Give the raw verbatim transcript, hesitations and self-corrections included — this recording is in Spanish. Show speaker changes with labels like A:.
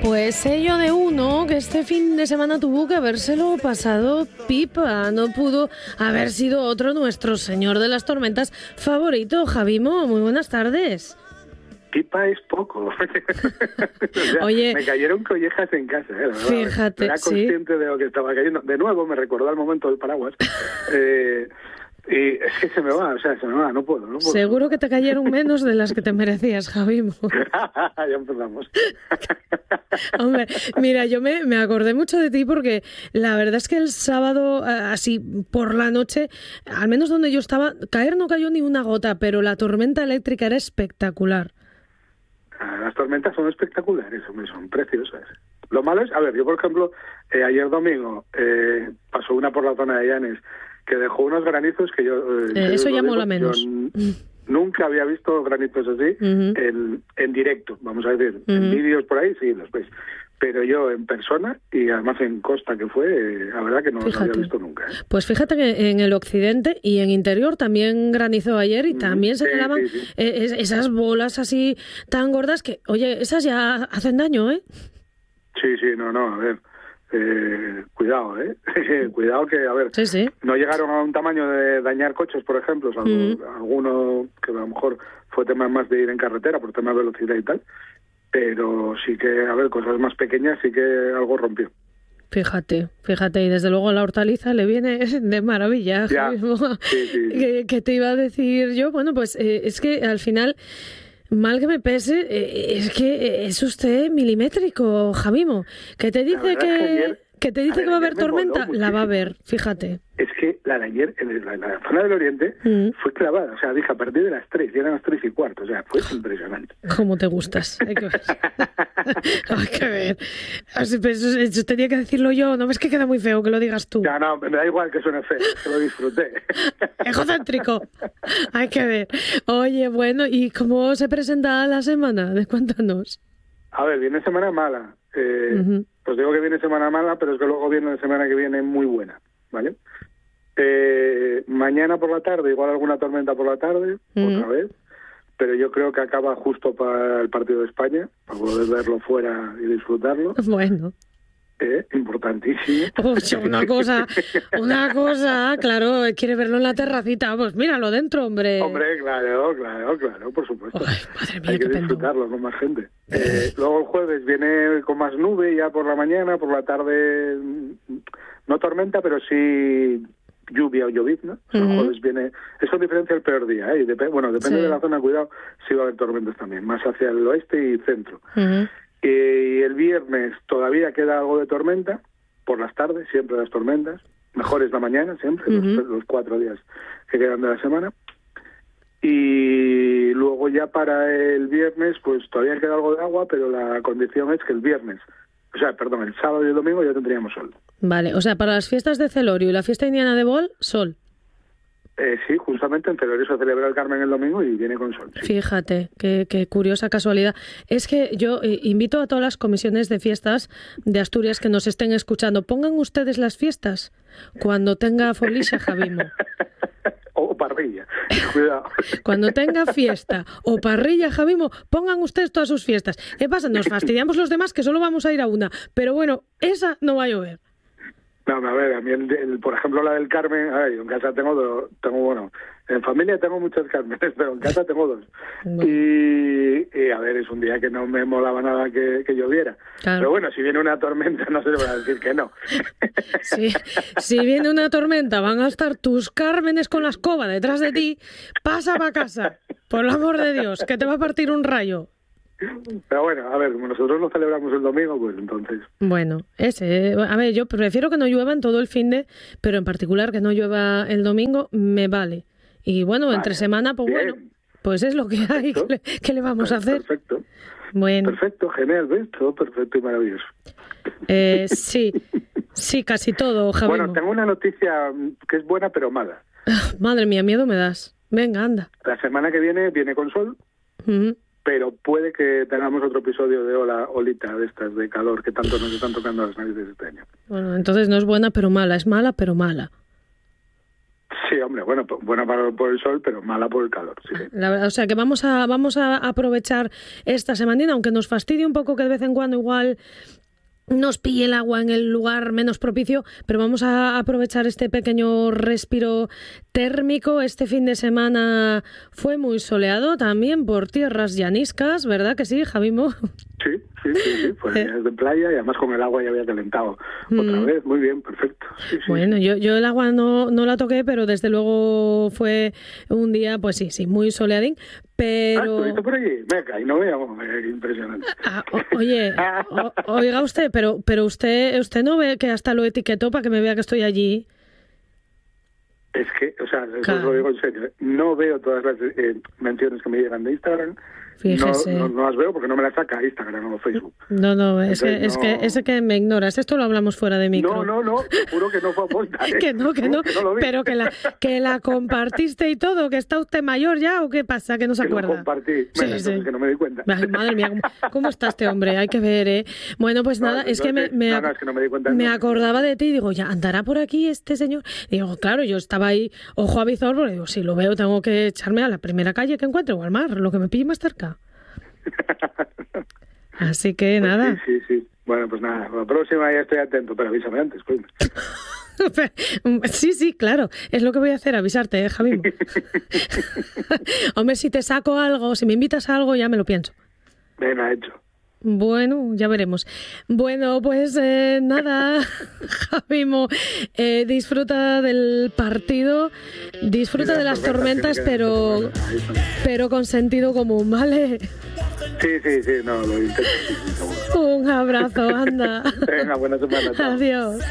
A: Pues sello de uno que este fin de semana tuvo que habérselo pasado pipa. No pudo haber sido otro nuestro señor de las tormentas favorito. Javimo, muy buenas tardes.
B: Pipa es poco. O sea,
A: Oye,
B: me cayeron collejas en casa, ¿eh? La verdad,
A: fíjate,
B: era consciente
A: sí.
B: de lo que estaba cayendo. De nuevo me recordó el momento del paraguas. eh, y es que se me va, o sea, se me va, no puedo. No puedo.
A: Seguro que te cayeron menos de las que te merecías, Javimo.
B: Ya empezamos.
A: Hombre, mira, yo me, me acordé mucho de ti porque la verdad es que el sábado, así por la noche, al menos donde yo estaba, caer no cayó ni una gota, pero la tormenta eléctrica era espectacular.
B: Las tormentas son espectaculares, hombre, son preciosas. Lo malo es, a ver, yo por ejemplo, eh, ayer domingo eh, pasó una por la zona de Llanes que dejó unos granizos que yo... Eh,
A: eh, eso ya mola
B: yo
A: menos.
B: Nunca había visto granizos así uh-huh. en, en directo, vamos a decir. Uh-huh. En vídeos por ahí sí los veis. Pero yo en persona, y además en costa que fue, eh, la verdad que no los había visto nunca. ¿eh?
A: Pues fíjate que en el occidente y en interior también granizó ayer y también
B: sí,
A: señalaban
B: sí, sí.
A: Eh, esas bolas así tan gordas que, oye, esas ya hacen daño, ¿eh?
B: Sí, sí, no, no, a ver, eh, cuidado, ¿eh? Cuidado que, a ver,
A: sí, sí.
B: no llegaron a un tamaño de dañar coches, por ejemplo, salvo mm. alguno que a lo mejor fue tema más de ir en carretera por tema de velocidad y tal. Pero sí que, a ver, cosas más pequeñas sí que algo rompió.
A: Fíjate, fíjate, y desde luego a la hortaliza le viene de maravilla.
B: Ya, sí, sí.
A: ¿Qué, ¿Qué te iba a decir yo? Bueno, pues eh, es que al final, mal que me pese, eh, es que es usted milimétrico, Javimo. Que te dice que,
B: ayer,
A: que te dice
B: ver,
A: que va a haber tormenta, la va a haber,
B: muchísimo.
A: Fíjate.
B: Es que la de ayer, en la, la zona del Oriente, mm. fue clavada. O sea, dije, a partir de las tres, y eran las tres y cuarto. O sea, fue impresionante.
A: ¿Cómo te gustas? Hay que ver. Hay que ver. Eso, eso tenía que decirlo yo. ¿No ves que queda muy feo que lo digas tú?
B: Ya, no, me da igual que suene feo. Que lo disfruté.
A: Egocéntrico. Hay que ver. Oye, bueno, ¿y cómo se presenta la semana? Cuéntanos.
B: A ver, viene semana mala. Eh, uh-huh. Pues digo que viene semana mala, pero es que luego viene la semana que viene muy buena. ¿Vale? Eh, mañana por la tarde, igual alguna tormenta por la tarde, uh-huh. otra vez, pero yo creo que acaba justo para el partido de España, para poder verlo fuera y disfrutarlo.
A: Bueno.
B: Eh, importantísimo.
A: Oye, una cosa, una cosa, claro, quiere verlo en la terracita, pues míralo dentro, hombre.
B: Hombre, claro, claro, claro, por supuesto.
A: Ay, madre mía,
B: hay que disfrutarlo con más gente. Eh, luego el jueves viene con más nube ya por la mañana, por la tarde no tormenta, pero sí lluvia o llovizna. Uh-huh. El jueves viene, eso diferencia el peor día, ¿eh? Y dep- bueno, depende sí. de la zona, cuidado, sí va a haber tormentas también, más hacia el oeste y centro.
A: Uh-huh.
B: Y el viernes todavía queda algo de tormenta, por las tardes, siempre las tormentas, mejor es la mañana, siempre, uh-huh. los, los cuatro días que quedan de la semana. Y luego ya para el viernes, pues todavía queda algo de agua, pero la condición es que el viernes, o sea, perdón, el sábado y el domingo ya tendríamos sol.
A: Vale, o sea, para las fiestas de Celorio y la fiesta indiana de Bol, sol.
B: Eh, sí, justamente en Celorio se celebra el Carmen el domingo y viene con sol. Sí.
A: Fíjate, qué, qué curiosa casualidad. Es que yo eh, invito a todas las comisiones de fiestas de Asturias que nos estén escuchando. Pongan ustedes las fiestas cuando tenga folixa, Javimo.
B: O parrilla, cuidado.
A: Cuando tenga fiesta o parrilla, Javimo, pongan ustedes todas sus fiestas. ¿Qué pasa? Nos fastidiamos los demás que solo vamos a ir a una. Pero bueno, esa no va a llover.
B: No, a ver, a mí, el, el, por ejemplo, la del Carmen, a ver, yo en casa tengo dos, tengo, bueno, en familia tengo muchas Cármenes, pero en casa tengo dos. Bueno. Y, y, a ver, es un día que no me molaba nada que, que lloviera. Claro. Pero bueno, si viene una tormenta, no se le va a decir que no.
A: Sí, si viene una tormenta, van a estar tus Cármenes con la escoba detrás de ti, pasa para casa, por el amor de Dios, que te va a partir un rayo.
B: Pero bueno, a ver, como nosotros lo celebramos el domingo, pues entonces...
A: Bueno, ese... A ver, yo prefiero que no llueva en todo el finde, pero en particular que no llueva el domingo, me vale. Y bueno, vale, entre semana, pues bien. Bueno, pues es lo que hay. ¿Qué le, qué le vamos a hacer?
B: Perfecto.
A: Bueno.
B: Perfecto, genial, ¿ves? Todo perfecto y maravilloso.
A: Eh, sí, sí, casi todo, Javimo.
B: Bueno, tengo una noticia que es buena pero mala.
A: Madre mía, miedo me das. Venga, anda.
B: La semana que viene viene con sol.
A: Uh-huh.
B: Pero puede que tengamos otro episodio de ola, olita de estas de calor que tanto nos están tocando las narices este año.
A: Bueno, entonces no es buena pero mala, es mala pero mala.
B: Sí, hombre, bueno, buena para, por el sol, pero mala por el calor. Sí, sí.
A: La verdad, o sea que vamos a vamos a aprovechar esta semanina, aunque nos fastidie un poco que de vez en cuando igual nos pille el agua en el lugar menos propicio, pero vamos a aprovechar este pequeño respiro térmico. Este fin de semana fue muy soleado también por tierras llaniscas, ¿verdad que sí, Javimo?
B: Sí, sí, sí, sí. Pues eh. de playa y además con el agua ya había calentado otra mm. vez. Muy bien, perfecto. Sí, sí,
A: bueno,
B: sí.
A: yo yo el agua no, no la toqué, pero desde luego fue un día, pues sí, sí, muy soleadín. Pero...
B: Ah, ¿estuviste por allí? Meca, y no veamos, impresionante.
A: Ah, o, oye, o, oiga usted, pero pero usted usted no ve que hasta lo etiquetó para que me vea que estoy allí.
B: Es que, o sea, eso
A: claro.
B: lo digo en serio, no veo todas las eh, menciones que me llegan de Instagram.
A: Fíjese.
B: No, no, no las veo porque no me las saca Instagram o Facebook.
A: No, no, es
B: Entonces,
A: que, es
B: no...
A: que ese que me ignoras. Esto lo hablamos fuera de micro.
B: No, no, no, juro que no fue a posta. ¿eh?
A: que no, que no, que no lo vi. Pero que la, que la compartiste y todo, que está usted mayor ya o qué pasa, que no se
B: que
A: acuerda.
B: Lo compartí,
A: sí,
B: bueno,
A: sí.
B: que no me di cuenta.
A: Ay, madre mía, ¿cómo, ¿cómo está este hombre? Hay que ver, ¿eh? Bueno, pues
B: no,
A: nada,
B: no,
A: es
B: no,
A: que me, me,
B: no, no, es que no me, di cuenta,
A: me
B: no.
A: acordaba de ti y digo, ya, ¿andará por aquí este señor? Y digo, claro, yo estaba ahí, ojo a visor, porque digo, si lo veo tengo que echarme a la primera calle que encuentre o al mar, lo que me pille más cerca. Así que
B: pues
A: nada.
B: Sí, sí, sí. Bueno, pues nada, la próxima ya estoy atento, pero avísame antes, pues.
A: Sí, sí, claro. Es lo que voy a hacer, avisarte, ¿eh, Javi? Hombre, si te saco algo, si me invitas a algo, ya me lo pienso.
B: Venga, hecho.
A: Bueno, ya veremos. Bueno, pues eh, nada, Javimo, eh, disfruta del partido, disfruta de las tormentas, pero, pero con sentido común, ¿vale?
B: Sí, sí, sí, no, lo intento, sí, sí, seguro.
A: Un abrazo, anda.
B: Venga, buena semana. Chao.
A: Adiós.